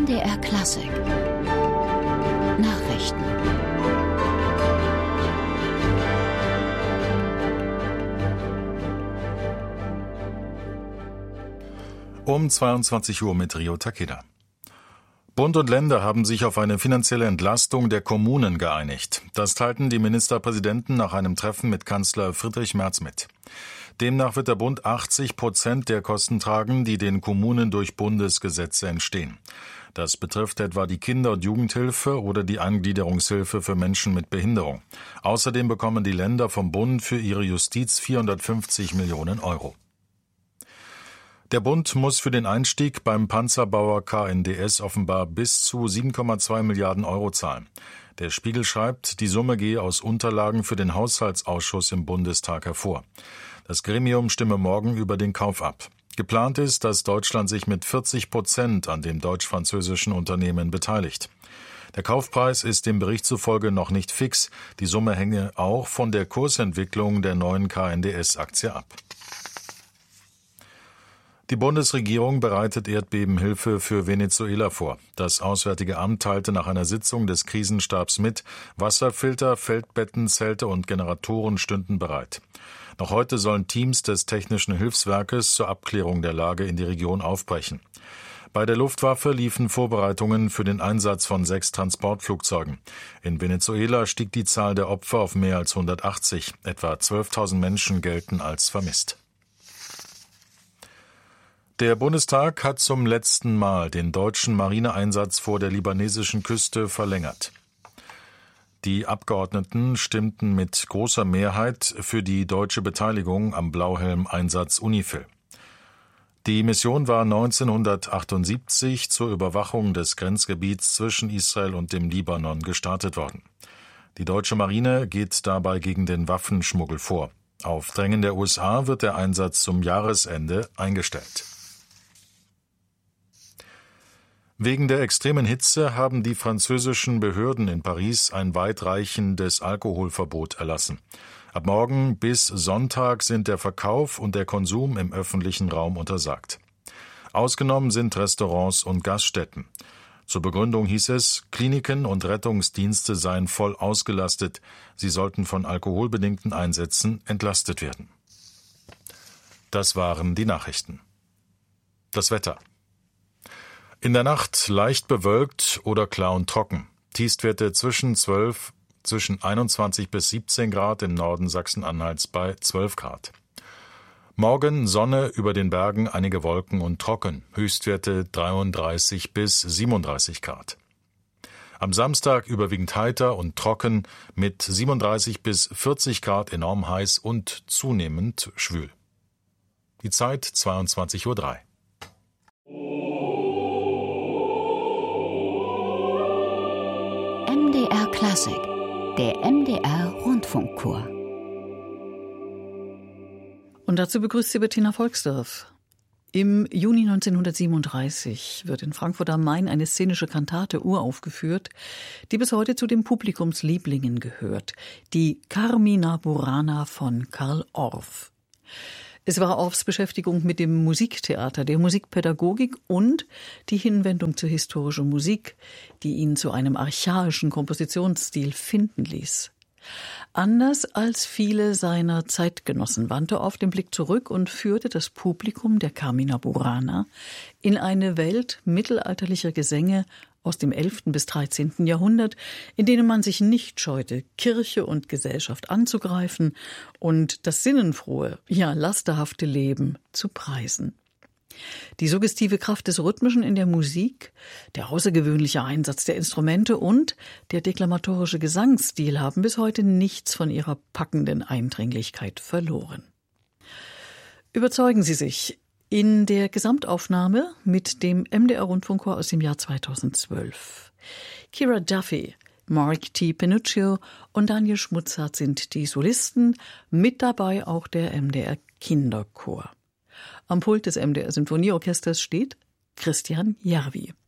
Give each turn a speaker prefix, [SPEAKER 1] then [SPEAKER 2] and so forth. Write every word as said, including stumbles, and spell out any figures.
[SPEAKER 1] M D R Klassik Nachrichten.
[SPEAKER 2] Um zweiundzwanzig Uhr mit Rio Takeda. Bund und Länder haben sich auf eine finanzielle Entlastung der Kommunen geeinigt. Das teilten die Ministerpräsidenten nach einem Treffen mit Kanzler Friedrich Merz mit. Demnach wird der Bund achtzig Prozent der Kosten tragen, die den Kommunen durch Bundesgesetze entstehen. Das betrifft etwa die Kinder- und Jugendhilfe oder die Eingliederungshilfe für Menschen mit Behinderung. Außerdem bekommen die Länder vom Bund für ihre Justiz vierhundertfünfzig Millionen Euro. Der Bund muss für den Einstieg beim Panzerbauer K N D S offenbar bis zu sieben Komma zwei Milliarden Euro zahlen. Der Spiegel schreibt, die Summe gehe aus Unterlagen für den Haushaltsausschuss im Bundestag hervor. Das Gremium stimme morgen über den Kauf ab. Geplant ist, dass Deutschland sich mit vierzig Prozent an dem deutsch-französischen Unternehmen beteiligt. Der Kaufpreis ist dem Bericht zufolge noch nicht fix. Die Summe hänge auch von der Kursentwicklung der neuen K N D S-Aktie ab. Die Bundesregierung bereitet Erdbebenhilfe für Venezuela vor. Das Auswärtige Amt teilte nach einer Sitzung des Krisenstabs mit, Wasserfilter, Feldbetten, Zelte und Generatoren stünden bereit. Noch heute sollen Teams des Technischen Hilfswerkes zur Abklärung der Lage in die Region aufbrechen. Bei der Luftwaffe liefen Vorbereitungen für den Einsatz von sechs Transportflugzeugen. In Venezuela stieg die Zahl der Opfer auf mehr als hundertachtzig. Etwa zwölftausend Menschen gelten als vermisst. Der Bundestag hat zum letzten Mal den deutschen Marineeinsatz vor der libanesischen Küste verlängert. Die Abgeordneten stimmten mit großer Mehrheit für die deutsche Beteiligung am Blauhelm-Einsatz UNIFIL. Die Mission war neunzehnhundertachtundsiebzig zur Überwachung des Grenzgebiets zwischen Israel und dem Libanon gestartet worden. Die deutsche Marine geht dabei gegen den Waffenschmuggel vor. Auf Drängen der U S A wird der Einsatz zum Jahresende eingestellt. Wegen der extremen Hitze haben die französischen Behörden in Paris ein weitreichendes Alkoholverbot erlassen. Ab morgen bis Sonntag sind der Verkauf und der Konsum im öffentlichen Raum untersagt. Ausgenommen sind Restaurants und Gaststätten. Zur Begründung hieß es, Kliniken und Rettungsdienste seien voll ausgelastet. Sie sollten von alkoholbedingten Einsätzen entlastet werden. Das waren die Nachrichten. Das Wetter. In der Nacht leicht bewölkt oder klar und trocken. Tiefstwerte zwischen zwölf, zwischen einundzwanzig bis siebzehn Grad, im Norden Sachsen-Anhalts bei zwölf Grad. Morgen Sonne, über den Bergen einige Wolken und trocken. Höchstwerte dreiunddreißig bis siebenunddreißig Grad. Am Samstag überwiegend heiter und trocken mit siebenunddreißig bis vierzig Grad, enorm heiß und zunehmend schwül. Die Zeit zweiundzwanzig Uhr drei.
[SPEAKER 1] M D R Klassik, der M D R Rundfunkchor.
[SPEAKER 3] Und dazu begrüßt sie Bettina Volksdorf. Im Juni neunzehnhundertsiebenunddreißig wird in Frankfurt am Main eine szenische Kantate uraufgeführt, die bis heute zu den Publikumslieblingen gehört, die Carmina Burana von Karl Orff. Es war Orffs Beschäftigung mit dem Musiktheater, der Musikpädagogik und die Hinwendung zur historischen Musik, die ihn zu einem archaischen Kompositionsstil finden ließ. Anders als viele seiner Zeitgenossen wandte Orff den Blick zurück und führte das Publikum der Carmina Burana in eine Welt mittelalterlicher Gesänge aus dem elften bis dreizehnten Jahrhundert, in denen man sich nicht scheute, Kirche und Gesellschaft anzugreifen und das sinnenfrohe, ja lasterhafte Leben zu preisen. Die suggestive Kraft des Rhythmischen in der Musik, der außergewöhnliche Einsatz der Instrumente und der deklamatorische Gesangsstil haben bis heute nichts von ihrer packenden Eindringlichkeit verloren. Überzeugen Sie sich in der Gesamtaufnahme mit dem M D R-Rundfunkchor aus dem Jahr zweitausendzwölf. Kira Duffy, Mark T. Pinuccio und Daniel Schmutzert sind die Solisten, mit dabei auch der M D R-Kinderchor. Am Pult des M D R-Symphonieorchesters steht Christian Järvi.